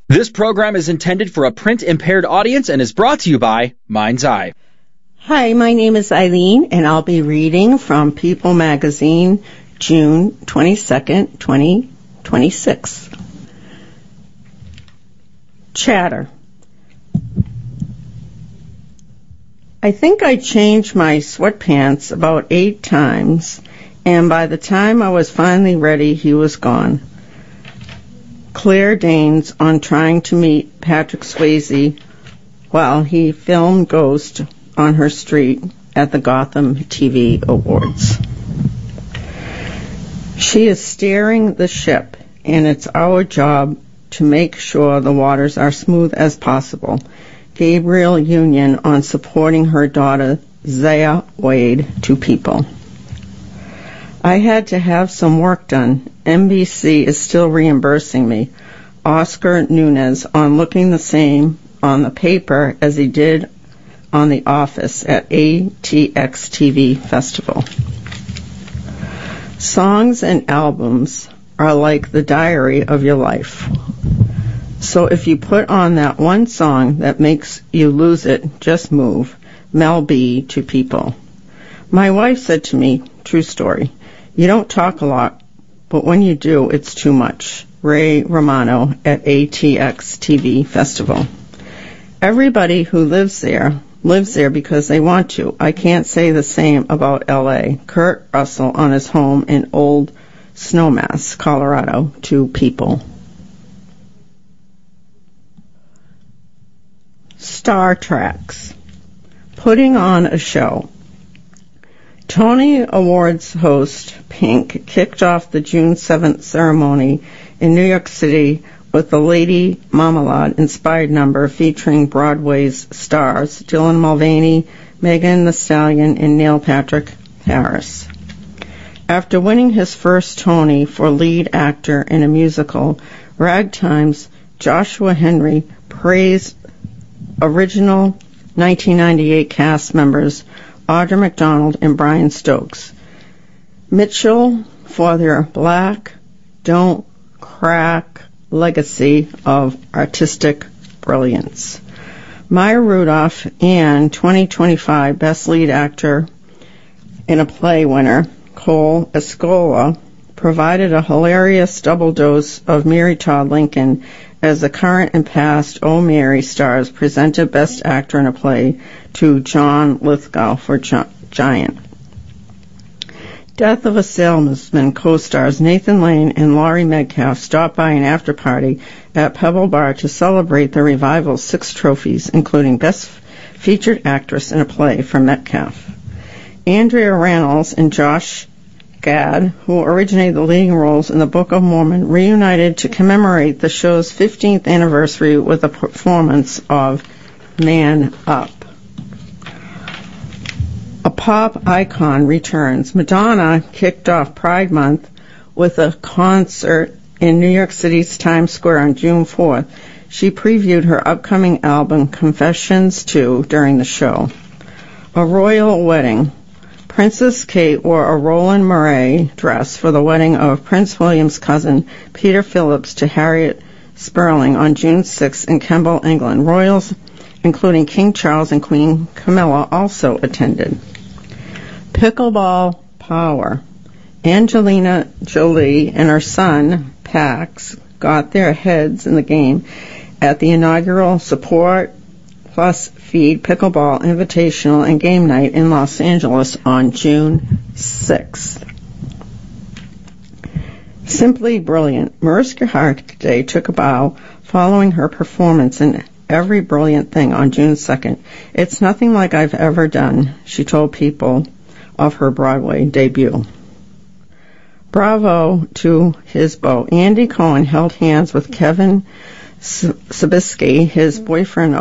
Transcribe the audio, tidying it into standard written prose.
This program is intended for a print-impaired audience and is brought to you by Mind's Eye. Hi, my name is Eileen, and I'll be reading from People Magazine, June 22nd, 2026. Chatter. I think I changed my sweatpants about 8 times, and by the time I was finally ready, he was gone. Claire Danes on trying to meet Patrick Swayze while he filmed Ghost on her street at the Gotham TV Awards. She is steering the ship, and it's our job to make sure the waters are smooth as possible. Gabrielle Union on supporting her daughter Zaya Wade to People. I had to have some work done. NBC is still reimbursing me. Oscar Nunez on looking the same on the paper as he did on The Office at ATX TV Festival. Songs and albums are like the diary of your life. So if you put on that one song that makes you lose it, just move. Mel B to People. My wife said to me, true story, you don't talk a lot, but when you do, it's too much. Ray Romano at ATX TV Festival. Everybody who lives there because they want to. I can't say the same about L.A. Kurt Russell on his home in Old Snowmass, Colorado, to People. Star Treks. Putting on a show. Tony Awards host Pink kicked off the June 7th ceremony in New York City with the Lady Marmalade-inspired number featuring Broadway's stars Dylan Mulvaney, Megan Thee Stallion, and Neil Patrick Harris. After winning his first Tony for lead actor in a musical, Ragtime's Joshua Henry praised original 1998 cast members Audra McDonald and Brian Stokes Mitchell for their black, don't crack legacy of artistic brilliance. Maya Rudolph and 2025 Best Lead Actor in a Play winner Cole Escola provided a hilarious double dose of Mary Todd Lincoln as the current and past Oh Mary stars presented Best Actor in a Play to John Lithgow for Giant. Death of a Salesman co-stars Nathan Lane and Laurie Metcalf stopped by an after-party at Pebble Bar to celebrate the revival's 6 trophies, including Best Featured Actress in a Play for Metcalf. Andrea Reynolds and Josh Gad, who originated the leading roles in the Book of Mormon, reunited to commemorate the show's 15th anniversary with a performance of Man Up. A pop icon returns. Madonna kicked off Pride Month with a concert in New York City's Times Square on June 4th. She previewed her upcoming album, Confessions 2, during the show. A royal wedding. Princess Kate wore a Roland Murray dress for the wedding of Prince William's cousin, Peter Phillips, to Harriet Sperling on June 6 in Kemble, England. Royals, including King Charles and Queen Camilla, also attended. Pickleball Power. Angelina Jolie and her son, Pax, got their heads in the game at the inaugural Support Plus Feed Pickleball Invitational and Game Night in Los Angeles on June 6th. Simply brilliant. Mariska Hargitay took a bow following her performance in Every Brilliant Thing on June 2nd. It's nothing like I've ever done, she told People of her Broadway debut. Bravo to his beau. Andy Cohen held hands with Kevin Sabisky, his boyfriend